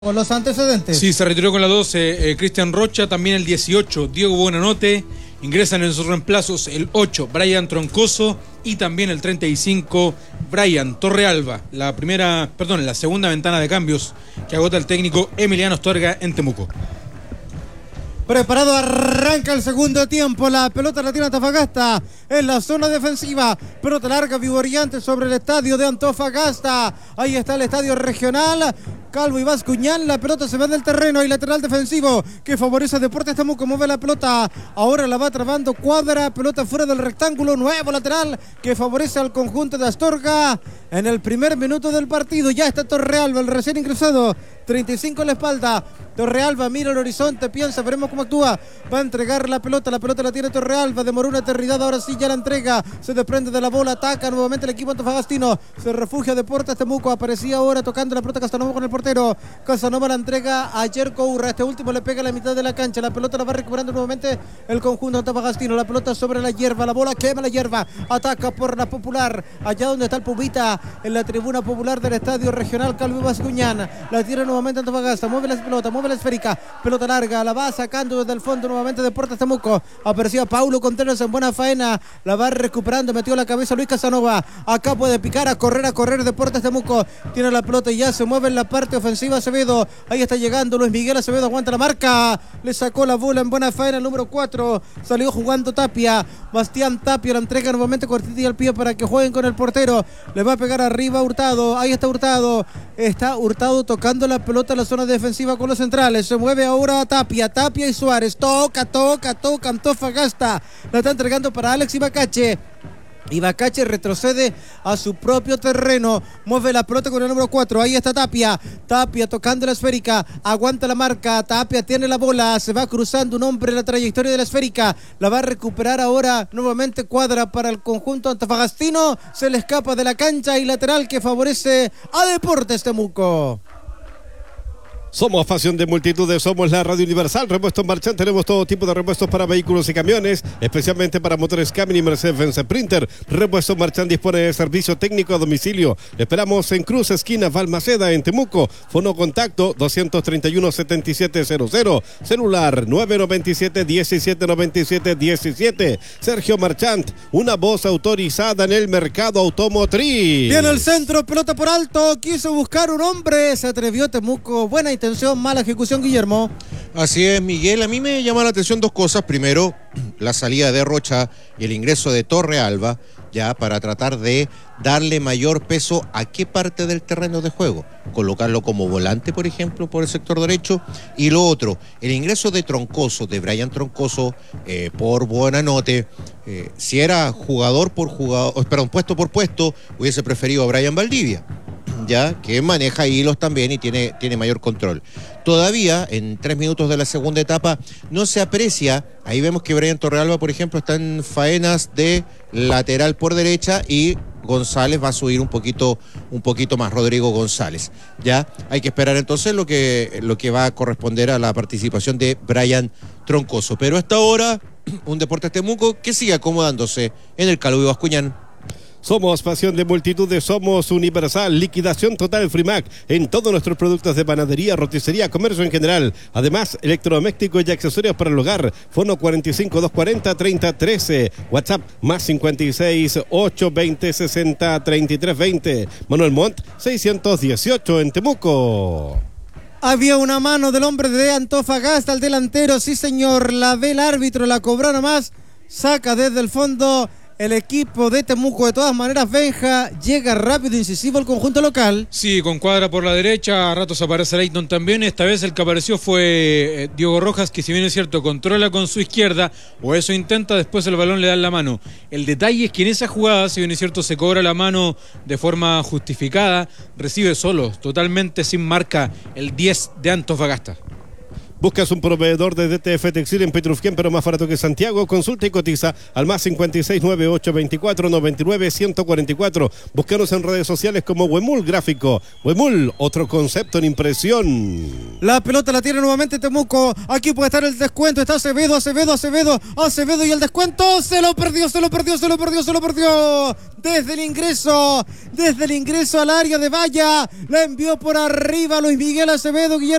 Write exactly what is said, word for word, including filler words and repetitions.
Con los antecedentes. Sí, se retiró con la doce eh, Cristian Rocha, también el dieciocho Diego Buenanote, ingresan en sus reemplazos el ocho Brian Troncoso y también el treinta y cinco Brian Torrealba. La primera, perdón, la segunda ventana de cambios que agota el técnico Emiliano Astorga en Temuco. Preparado, arranca el segundo tiempo. La pelota la tiene Antofagasta en la zona defensiva. Pelota larga, vivorillante sobre el estadio de Antofagasta. Ahí está el estadio regional. Calvo y Bascuñán, la pelota se va del terreno y lateral defensivo que favorece a Deportes Temuco, mueve la pelota, ahora la va trabando Cuadra, pelota fuera del rectángulo, nuevo lateral que favorece al conjunto de Astorga en el primer minuto del partido. Ya está Torrealba, el recién ingresado, treinta y cinco en la espalda. Torrealba mira el horizonte, piensa, veremos cómo actúa, va a entregar la pelota, la pelota la tiene Torrealba, demoró una eternidad, ahora sí ya la entrega, se desprende de la bola, ataca nuevamente el equipo antofagastino, se refugia Deportes Temuco, aparecía ahora tocando la pelota Casanova con el portero, Casanova la entrega a Yerko Urra, este último le pega a la mitad de la cancha, la pelota la va recuperando nuevamente el conjunto antofagastino, la pelota sobre la hierba, la bola quema la hierba, ataca por la popular, allá donde está el Pubita, en la tribuna popular del estadio regional Calvo Bascuñán, la tira nuevamente Antofagasta, mueve la pelota, mueve la esférica, pelota larga, la va sacando desde el fondo nuevamente Deportes Temuco, apareció Paulo Contreras en buena faena, la va recuperando, metió la cabeza Luis Casanova, acá puede picar, a correr, a correr Deportes Temuco, tiene la pelota y ya se mueve en la parte ofensiva Acevedo, ahí está llegando Luis Miguel Acevedo, aguanta la marca, le sacó la bola en buena faena el número cuatro, salió jugando Tapia, Bastián Tapia la entrega nuevamente cortita y al pie para que jueguen con el portero, le va a pegar arriba Hurtado, ahí está Hurtado, está Hurtado tocando la pelota en la zona defensiva con los centrales, se mueve ahora Tapia, Tapia y Suárez, toca, toca, toca Antofagasta, la está entregando para Alex Ibacache. Ibacache retrocede a su propio terreno, mueve la pelota con el número cuatro, ahí está Tapia, Tapia tocando la esférica, aguanta la marca, Tapia tiene la bola, se va cruzando un hombre en la trayectoria de la esférica, la va a recuperar ahora nuevamente Cuadra para el conjunto antofagastino, se le escapa de la cancha y lateral que favorece a Deportes Temuco. Somos pasión de multitudes, somos la Radio Universal, repuestos Marchand, tenemos todo tipo de repuestos para vehículos y camiones, especialmente para motores Camin y Mercedes-Benz Sprinter. Repuestos Marchand dispone de servicio técnico a domicilio. Le esperamos en Cruz, esquina Balmaceda, en Temuco. Fono contacto dos tres uno, siete siete cero cero, celular nueve nueve siete, diecisiete noventa y siete diecisiete. Sergio Marchand, una voz autorizada en el mercado automotriz. Viene el centro, pelota por alto, quiso buscar un hombre, se atrevió Temuco, buena intención, mala ejecución, Guillermo. Así es, Miguel. A mí me llama la atención dos cosas. Primero, la salida de Rocha y el ingreso de Torrealba, ya para tratar de darle mayor peso a qué parte del terreno de juego. Colocarlo como volante, por ejemplo, por el sector derecho. Y lo otro, el ingreso de Troncoso, de Brian Troncoso, eh, por Buenanote. Eh, si era jugador por jugador, perdón, puesto por puesto, hubiese preferido a Brian Valdivia, ya que maneja hilos también y tiene, tiene mayor control. Todavía, en tres minutos de la segunda etapa, no se aprecia. Ahí vemos que Brian Torrealba, por ejemplo, está en faenas de lateral por derecha y González va a subir un poquito, un poquito más, Rodrigo González. Ya hay que esperar entonces lo que, lo que va a corresponder a la participación de Brian Troncoso. Pero hasta ahora, un Deportes Temuco que sigue acomodándose en el Calvo Bascuñán. Somos pasión de multitudes, somos Universal, liquidación total Frimac en todos nuestros productos de panadería, roticería, comercio en general. Además, electrodomésticos y accesorios para el hogar. Fono cuarenta y cinco, doscientos cuarenta, treinta trece. WhatsApp más cincuenta y seis, ochocientos veinte, sesenta, treinta y tres veinte. Manuel Montt, seiscientos dieciocho en Temuco. Había una mano del hombre de Antofagasta, el delantero, sí señor, la ve el árbitro, la cobró nomás, saca desde el fondo el equipo de Temuco. De todas maneras, Benja llega rápido, incisivo el conjunto local. Sí, con Cuadra por la derecha, a ratos aparece Leighton también. Esta vez el que apareció fue eh, Diego Rojas, que si bien es cierto, controla con su izquierda, o eso intenta, después el balón le da en la mano. El detalle es que en esa jugada, si bien es cierto, se cobra la mano de forma justificada, recibe solo, totalmente sin marca, el diez de Antofagasta. ¿Buscas un proveedor de D T F Textil en Petrufquén, pero más barato que Santiago? Consulta y cotiza al más cincuenta y seis, noventa y ocho, veinticuatro, noventa y nueve, ciento cuarenta y cuatro. Búscanos en redes sociales como Huemul Gráfico. Huemul, otro concepto en impresión. La pelota la tiene nuevamente Temuco. Aquí puede estar el descuento. Está Acevedo, Acevedo, Acevedo, Acevedo y el descuento. Se lo perdió, se lo perdió, se lo perdió, se lo perdió. Desde el ingreso, desde el ingreso al área de valla. La envió por arriba Luis Miguel Acevedo. Guillermo